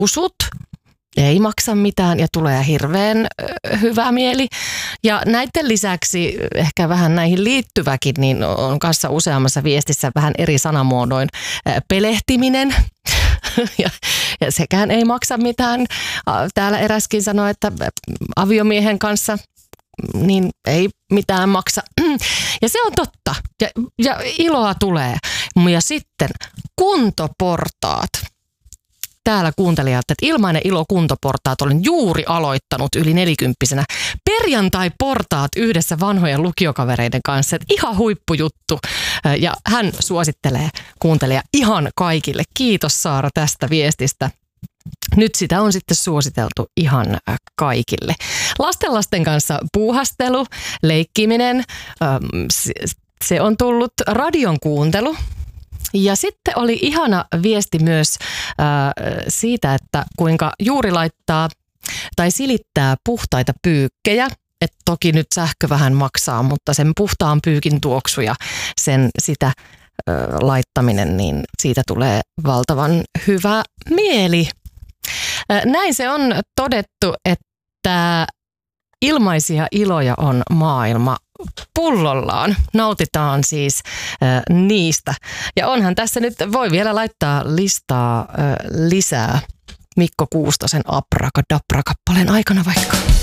housut, ei maksa mitään ja tulee hirveän hyvä mieli. Ja näiden lisäksi ehkä vähän näihin liittyväkin, niin on kanssa useammassa viestissä vähän eri sanamuodoin pelehtiminen. Ja sekään ei maksa mitään. Täällä eräskin sanoi, että aviomiehen kanssa niin ei mitään maksa. Ja se on totta. Ja iloa tulee. Ja sitten kuntoportaat. Täällä kuuntelijat, että ilmainen ilo kuntoportaat olen juuri aloittanut yli 40-vuotiaana. Perjantai-portaat yhdessä vanhojen lukiokavereiden kanssa. Että ihan huippujuttu. Ja hän suosittelee kuuntelija ihan kaikille. Kiitos Saara tästä viestistä. Nyt sitä on sitten suositeltu ihan kaikille. Lasten kanssa puuhastelu, leikkiminen, se on tullut radion kuuntelu. Ja sitten oli ihana viesti myös siitä, että kuinka juuri laittaa tai silittää puhtaita pyykkejä. Että toki nyt sähkö vähän maksaa, mutta sen puhtaan pyykin tuoksu ja sitä laittaminen, niin siitä tulee valtavan hyvä mieli. Näin se on todettu, että ilmaisia iloja on maailma pullollaan. Nautitaan siis niistä. Ja onhan tässä nyt, voi vielä laittaa listaa lisää Mikko Kuustosen Abrakadabra-kappaleen aikana vaikka.